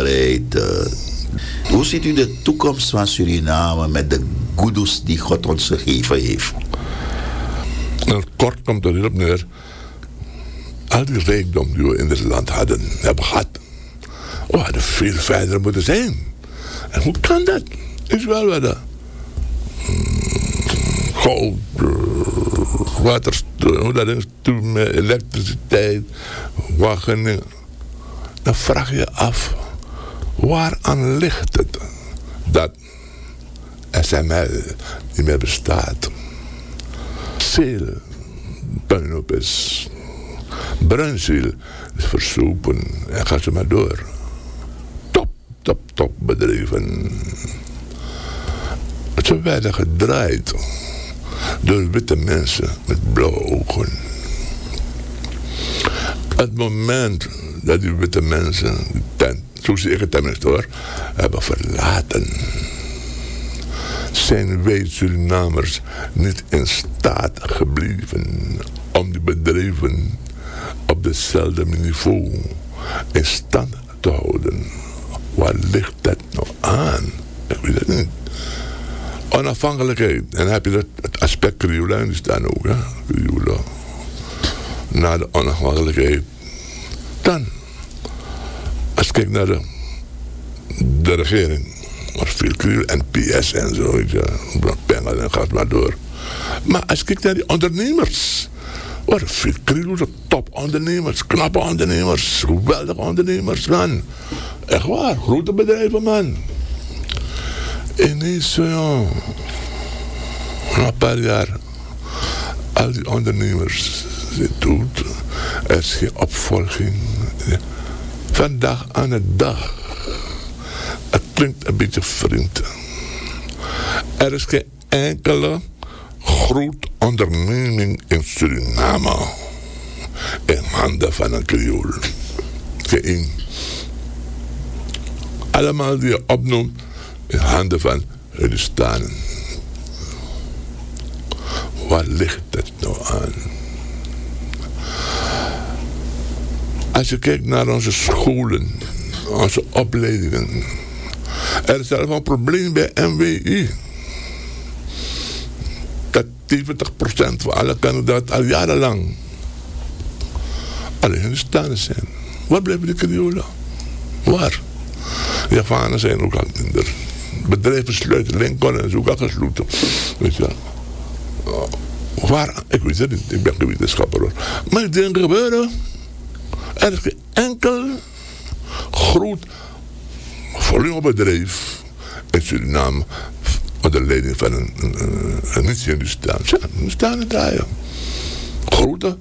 overheid. Hoe ziet u de toekomst van Suriname met de goedoes die God ons gegeven heeft? En kort komt er hierop neer. Al die rijkdom die we in dit land hebben gehad. We hadden veel verder moeten zijn. En hoe kan dat? Is wel wat. Goud, water, elektriciteit, wageningen. Dan vraag je af, waaraan ligt het dat SML niet meer bestaat? Zeel, puinhoop is, Bruinzeel is versopen en ga ze maar door. Top bedrijven. Ze werden gedraaid door witte mensen met blauwe ogen. Het moment dat die witte mensen die tent, zo zie ik het tenminste hoor, hebben verlaten, zijn wij Surinamers niet in staat gebleven om die bedrijven op dezelfde niveau in stand te houden. Waar ligt dat nou aan? Ik weet het niet. Onafhankelijkheid. En dan heb je het aspect Kriola in die staan ook. Hè? Kriola. Na de onafhankelijkheid. Dan, als ik kijk naar de regering. Er is veel Kriola, NPS en zo. Pengel en gaat maar door. Maar als ik kijk naar die ondernemers. Er is veel Kriola, topondernemers, knappe ondernemers, geweldige ondernemers, man. Echt waar, grote bedrijven, man. Ineens, na een paar jaar, al die ondernemers zijn dood. Er is geen opvolging. Vandaag aan de dag, het klinkt een beetje vreemd. Er is geen enkele groot onderneming in Suriname in handen van een Creool. Geen één. Allemaal die je opnoemt in handen van Hindustanen. Waar ligt het nou aan? Als je kijkt naar onze scholen, onze opleidingen. Er is zelfs een probleem bij MWI. Dat 70% van alle kandidaten al jarenlang alleen Hindustanen zijn. Waar blijven de Creolen? Waar? De Javanen zijn ook al minder. Bedrijven sluiten, Lincoln is ook al gesloten. Weet je wel. Waar? Ik weet het niet, ik ben geen wetenschapper hoor. Maar het dingen gebeuren. Er is geen enkel groot volumebedrijf in Suriname onder leiding van een niet-Hindustaan. Hindustanen draaien. Grote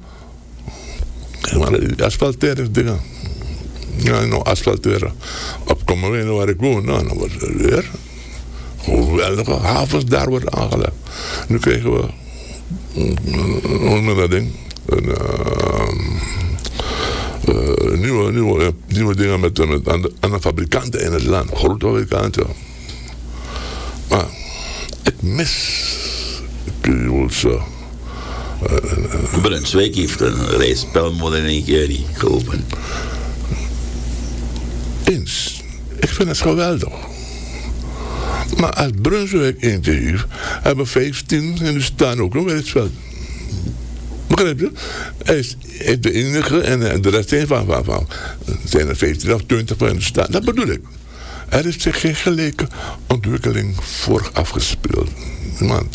asfalteringsdingen. Ja, nou asfalteren. Op Kommerwijnen waar ik woon, nou, dan wordt het weer. Geweldige havens daar worden aangelegd. Nu krijgen we, hoe noem je dat ding? Nieuwe dingen met andere fabrikanten in het land. Grote fabrikanten. Maar ik mis Creoolse. Brunswijk heeft een rijstpelmolen in Kerry geopend. Eens. Ik vind het geweldig. Maar als Brunswijk eentje heeft, hebben 15 in de staan ook nog Rijstveld. Begrijp je? Hij is de enige en de rest zijn zijn er 15 of 20 van in de staan. Dat bedoel ik. Er is zich geen gelijke ontwikkeling voor afgespeeld. Maar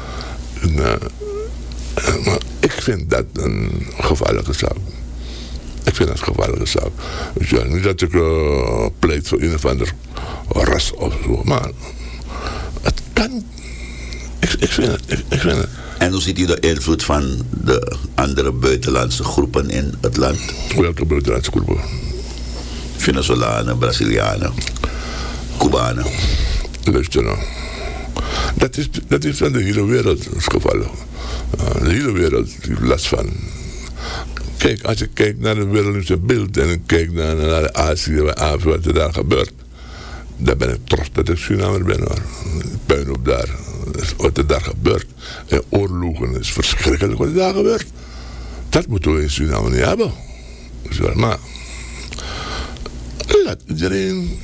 ik vind dat een gevaarlijke zaak. Ik vind dat een gevaarlijke zaak. Dus ja, niet dat ik pleit voor een of ander ras of zo, maar het kan. Ik vind het. En hoe ziet u de invloed van de andere buitenlandse groepen in het land? Welke buitenlandse groepen? Venezolanen, Brazilianen, Cubanen. Luister nou. Dat is van de hele wereld het geval. De hele wereld heeft last van. Kijk, als je kijkt naar de wereld in zijn beeld en je kijkt naar Azië, wat er daar gebeurt, dan ben ik trots dat ik Surinamer ben hoor. Puinhoop daar, wat er daar gebeurt. En oorlogen is verschrikkelijk wat er daar gebeurt. Dat moeten we in Suriname niet hebben. Maar laat iedereen